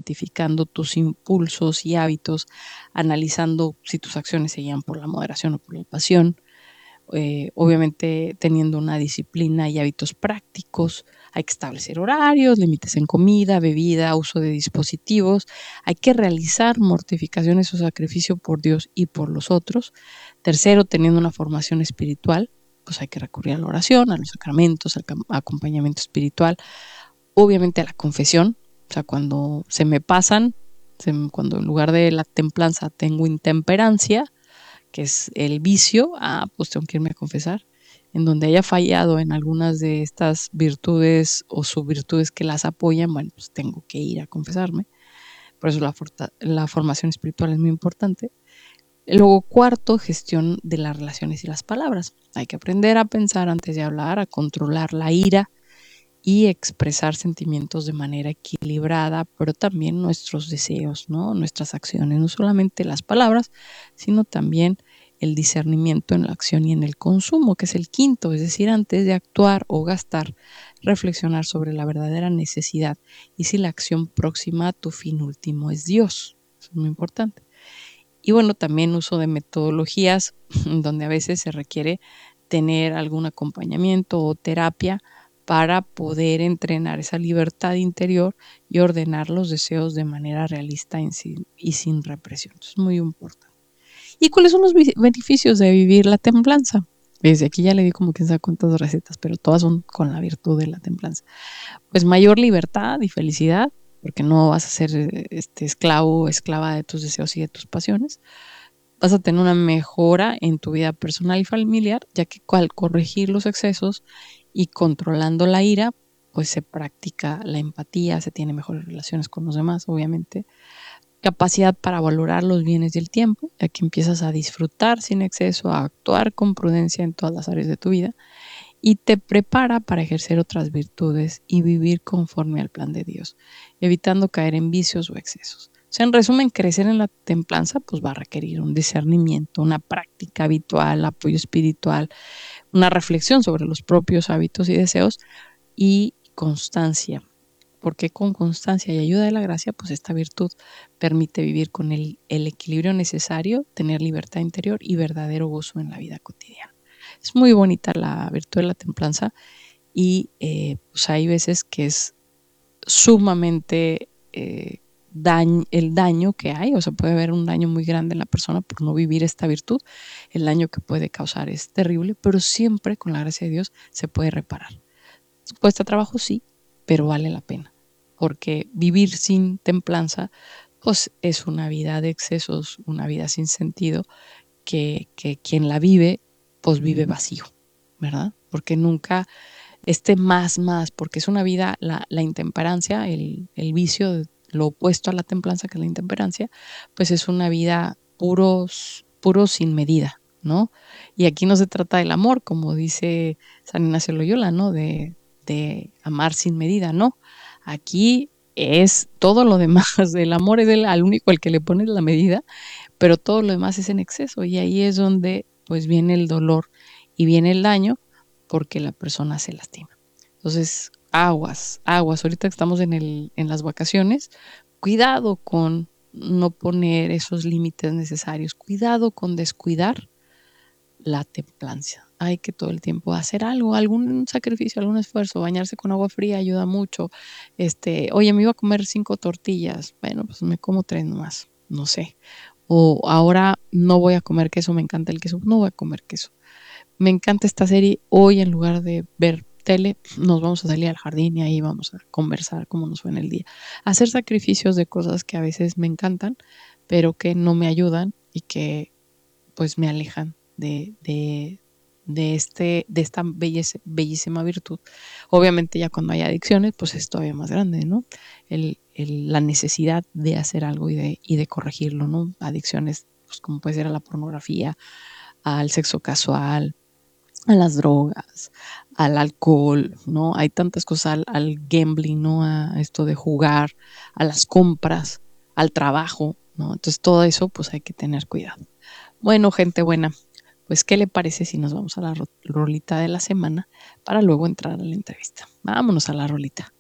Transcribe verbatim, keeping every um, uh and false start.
identificando tus impulsos y hábitos, analizando si tus acciones se guían por la moderación o por la pasión. Eh, obviamente teniendo una disciplina y hábitos prácticos, hay que establecer horarios, límites en comida, bebida, uso de dispositivos, hay que realizar mortificaciones o sacrificio por Dios y por los otros. Tercero, teniendo una formación espiritual, pues hay que recurrir a la oración, a los sacramentos, al acompañamiento espiritual, obviamente a la confesión, o sea, cuando se me pasan, se, cuando en lugar de la templanza tengo intemperancia, que es el vicio, ah, pues tengo que irme a confesar. En donde haya fallado en algunas de estas virtudes o subvirtudes que las apoyan, bueno, pues tengo que ir a confesarme. Por eso la, la formación espiritual es muy importante. Luego, cuarto, gestión de las relaciones y las palabras. Hay que aprender a pensar antes de hablar, a controlar la ira y expresar sentimientos de manera equilibrada, pero también nuestros deseos, ¿no? Nuestras acciones, no solamente las palabras, sino también el discernimiento en la acción y en el consumo, que es el quinto, es decir, antes de actuar o gastar, reflexionar sobre la verdadera necesidad y si la acción próxima a tu fin último es Dios. Eso es muy importante. Y bueno, también uso de metodologías donde a veces se requiere tener algún acompañamiento o terapia para poder entrenar esa libertad interior y ordenar los deseos de manera realista y sin represión. Eso es muy importante. ¿Y cuáles son los beneficios de vivir la templanza? Desde aquí ya le di como quién sabe cuántas recetas, pero todas son con la virtud de la templanza. Pues mayor libertad y felicidad, porque no vas a ser este, esclavo o esclava de tus deseos y de tus pasiones. Vas a tener una mejora en tu vida personal y familiar, ya que al corregir los excesos y controlando la ira, pues se practica la empatía, se tiene mejores relaciones con los demás, obviamente. Capacidad para valorar los bienes del tiempo, ya que empiezas a disfrutar sin exceso, a actuar con prudencia en todas las áreas de tu vida y te prepara para ejercer otras virtudes y vivir conforme al plan de Dios, evitando caer en vicios o excesos. O sea, en resumen, crecer en la templanza pues va a requerir un discernimiento, una práctica habitual, apoyo espiritual, una reflexión sobre los propios hábitos y deseos y constancia. Porque con constancia y ayuda de la gracia, pues esta virtud permite vivir con el, el equilibrio necesario, tener libertad interior y verdadero gozo en la vida cotidiana. Es muy bonita la virtud de la templanza y eh, pues hay veces que es sumamente eh, daño, el daño que hay, o sea, puede haber un daño muy grande en la persona por no vivir esta virtud. El daño que puede causar es terrible, pero siempre con la gracia de Dios se puede reparar. Cuesta trabajo, sí, pero vale la pena. Porque vivir sin templanza, pues es una vida de excesos, una vida sin sentido, que, que quien la vive, pues vive vacío, ¿verdad? Porque nunca esté más, más, porque es una vida, la, la intemperancia, el, el vicio, lo opuesto a la templanza, que es la intemperancia, pues es una vida puros, puros sin medida, ¿no? Y aquí no se trata del amor, como dice San Ignacio Loyola, ¿no? De, de amar sin medida, ¿no? Aquí es todo lo demás, el amor es el, al único al que le pones la medida, pero todo lo demás es en exceso y ahí es donde pues viene el dolor y viene el daño porque la persona se lastima. Entonces, aguas, aguas, ahorita que estamos en, el, en las vacaciones, cuidado con no poner esos límites necesarios, cuidado con descuidar la templanza. Hay que todo el tiempo hacer algo, algún sacrificio, algún esfuerzo, bañarse con agua fría ayuda mucho. Este, oye, me iba a comer cinco tortillas, bueno, pues me como tres nomás, no sé. O ahora no voy a comer queso, me encanta el queso, no voy a comer queso. Me encanta esta serie, hoy en lugar de ver tele, nos vamos a salir al jardín y ahí vamos a conversar cómo nos fue en el día. Hacer sacrificios de cosas que a veces me encantan, pero que no me ayudan y que pues me alejan de, de, de, este, de esta belleza, bellísima virtud. Obviamente ya cuando hay adicciones, pues es todavía más grande, ¿no? El, el, la necesidad de hacer algo y de, y de corregirlo, ¿no? Adicciones, pues como puede ser a la pornografía, al sexo casual, a las drogas, al alcohol, ¿no? Hay tantas cosas, al, al gambling, ¿no? A esto de jugar, a las compras, al trabajo, ¿no? Entonces todo eso, pues hay que tener cuidado. Bueno, gente buena, pues ¿qué le parece si nos vamos a la ro- rolita de la semana para luego entrar a la entrevista? Vámonos a la rolita.